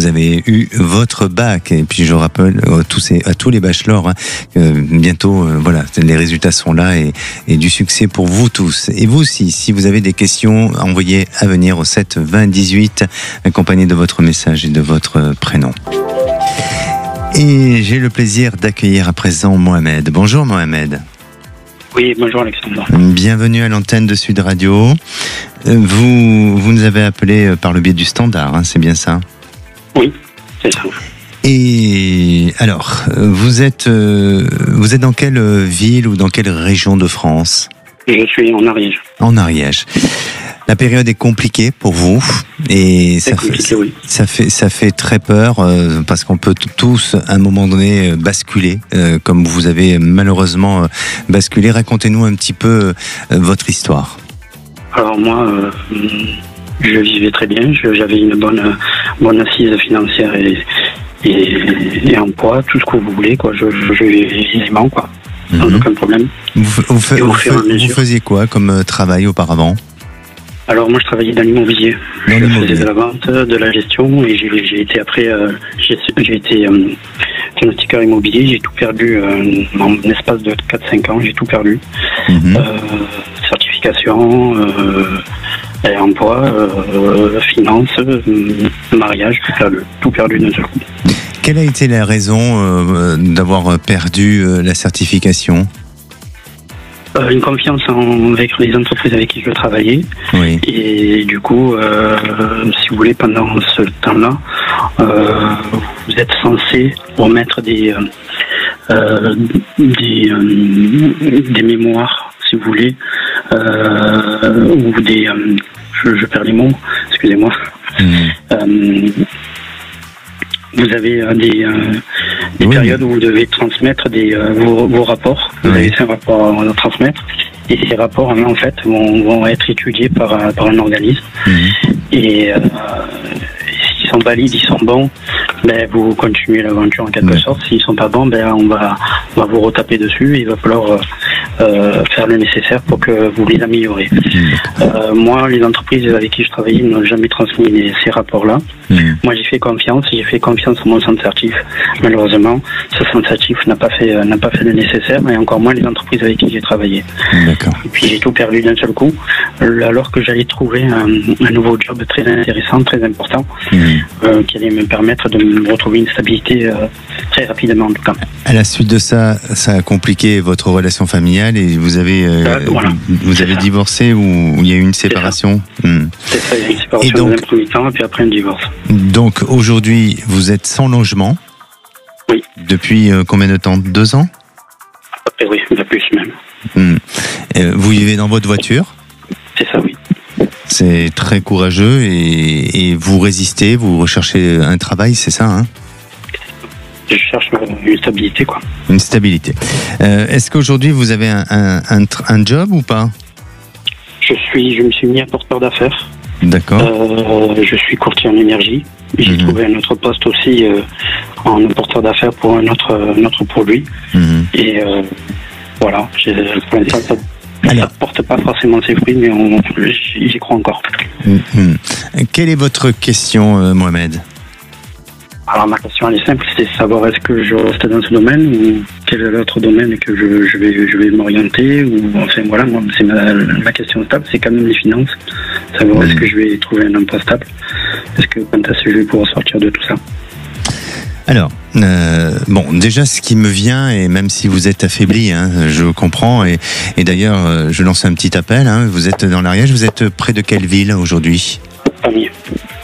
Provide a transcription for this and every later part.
vous avez eu votre bac. Et puis je rappelle à tous les bachelors, bientôt, voilà, les résultats sont là et du succès pour vous tous. Et vous aussi, si vous avez des questions, envoyez à venir au 7 20 18, accompagné de votre message et de votre prénom. Et j'ai le plaisir d'accueillir à présent Mohamed. Bonjour Mohamed. Oui, bonjour Alexandre. Bienvenue à l'antenne de Sud Radio. Vous nous avez appelé par le biais du standard, c'est bien ça ? Oui, c'est ça. Et alors, vous êtes dans quelle ville ou dans quelle région de France ? Je suis en Ariège. En Ariège. La période est compliquée pour vous et ça fait très peur parce qu'on peut tous à un moment donné basculer comme vous avez malheureusement basculé. Racontez-nous un petit peu votre histoire. Alors moi, je vivais très bien, j'avais une bonne assise financière et emploi, tout ce que vous voulez, quoi. Je vivais aisément, quoi, sans aucun problème. Vous faisiez quoi comme travail auparavant ? Alors moi je travaillais dans l'immobilier. Je faisais de la vente, de la gestion et j'ai été après diagnostiqueur immobilier. J'ai tout perdu en espace de 4-5 ans, j'ai tout perdu. Certification, emploi, finance, mariage, tout perdu d'un seul coup. Quelle a été la raison d'avoir perdu la certification ? Une confiance avec les entreprises avec qui je travaillais. Oui. Et du coup, si vous voulez, pendant ce temps-là, vous êtes censé remettre des mémoires, si vous voulez, ou des... je perds les mots, excusez-moi. Vous avez des périodes où vous devez transmettre vos rapports. Vous avez un rapport à transmettre. Et ces rapports, en fait, vont être étudiés par un organisme. Et s'ils sont valides, ils sont bons, ben, vous continuez l'aventure en quelque sorte. S'ils sont pas bons, ben, on va vous retaper dessus. Et il va falloir faire le nécessaire pour que vous les améliorez. Moi, les entreprises avec qui je travaillais n'ont jamais transmis ces rapports-là. Moi, j'ai fait confiance à mon centre certif. Malheureusement, ce centre certif n'a pas fait le nécessaire, et encore moins les entreprises avec qui j'ai travaillé. D'accord. Et puis j'ai tout perdu d'un seul coup, alors que j'allais trouver un nouveau job très intéressant, très important, qui allait me permettre de me retrouver une stabilité très rapidement en tout cas. À la suite de ça, ça a compliqué votre relation familiale et vous avez divorcé ou il y a eu une séparation. C'est ça, il y a eu une séparation dans un premier temps et puis après un divorce. Donc aujourd'hui, vous êtes sans logement. Oui. Depuis combien de temps ? 2 ans ? Après, oui, il y a plus même. Vous vivez dans votre voiture ? C'est ça, oui. C'est très courageux et vous résistez, vous recherchez un travail, c'est ça, hein ? Je cherche une stabilité, quoi. Une stabilité. Est-ce qu'aujourd'hui vous avez un job ou pas ? Je me suis mis à porteur d'affaires. D'accord. Je suis courtier en énergie. J'ai trouvé un autre poste aussi en porteur d'affaires pour un autre produit. Et voilà, pour l'instant, ça ne porte pas forcément ses fruits, mais j'y crois encore. Quelle est votre question, Mohamed ? Alors ma question elle est simple, c'est de savoir est-ce que je reste dans ce domaine ou quel est l'autre domaine que je vais m'orienter ou enfin voilà, moi c'est ma question stable, c'est quand même les finances, savoir est-ce que je vais trouver un emploi stable, est-ce que quand est-ce que je vais pouvoir sortir de tout ça. Alors, déjà ce qui me vient, et même si vous êtes affaibli, je comprends, et d'ailleurs je lance un petit appel, vous êtes dans l'Ariège, vous êtes près de quelle ville aujourd'hui ? Amiens. Pardon ?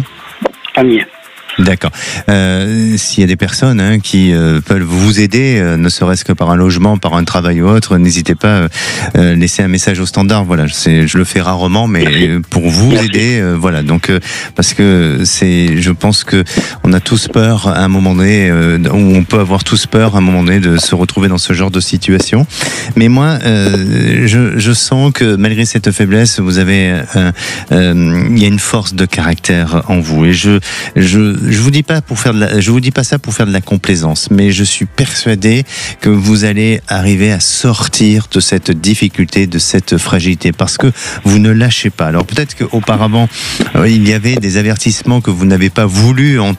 Amiens. D'accord. S'il y a des personnes qui peuvent vous aider, ne serait-ce que par un logement, par un travail ou autre, n'hésitez pas à laisser un message au standard. Voilà, je le fais rarement, mais pour vous aider, voilà. Donc parce que je pense que on a tous peur à un moment donné, ou on peut avoir tous peur à un moment donné de se retrouver dans ce genre de situation. Mais moi, je sens que malgré cette faiblesse, vous avez, il y a une force de caractère en vous, et je vous dis pas je vous dis pas ça pour faire de la complaisance, mais je suis persuadé que vous allez arriver à sortir de cette difficulté, de cette fragilité, parce que vous ne lâchez pas. Alors peut-être qu'auparavant, il y avait des avertissements que vous n'avez pas voulu